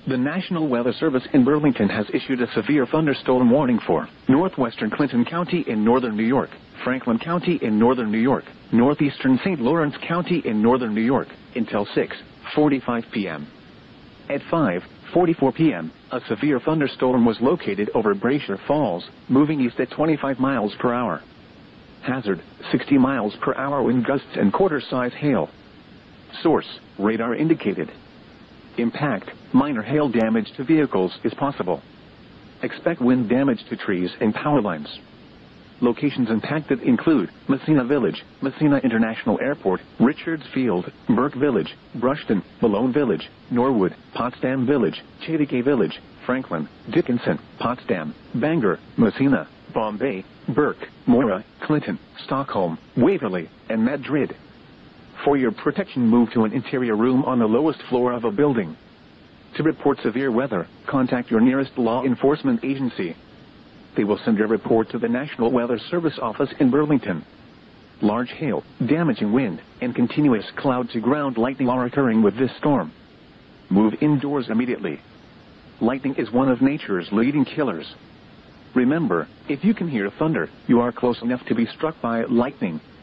The National Weather Service in Burlington has issued a severe thunderstorm warning for northwestern Clinton County in northern New York, Franklin County in northern New York, northeastern St. Lawrence County in northern New York, until 6:45 p.m. At 5:44 p.m., a severe thunderstorm was located over Brasher Falls, moving east at 25 miles per hour. Hazard, 60 miles per hour wind gusts and quarter-size hail. Source, radar indicated. Impact, minor hail damage to vehicles is possible. Expect wind damage to trees and power lines. Locations impacted include Messina Village, Messina International Airport, Richards Field, Burke Village, Brushton, Malone Village, Norwood, Potsdam Village, Chautauqua Village, Franklin, Dickinson, Potsdam, Bangor, Messina, Bombay, Burke, Mora, Clinton, Stockholm, Waverly, and Madrid. For your protection, move to an interior room on the lowest floor of a building. To report severe weather, contact your nearest law enforcement agency. They will send a report to the National Weather Service office in Burlington. Large hail, damaging wind, and continuous cloud-to-ground lightning are occurring with this storm. Move indoors immediately. Lightning is one of nature's leading killers. Remember, if you can hear thunder, you are close enough to be struck by lightning.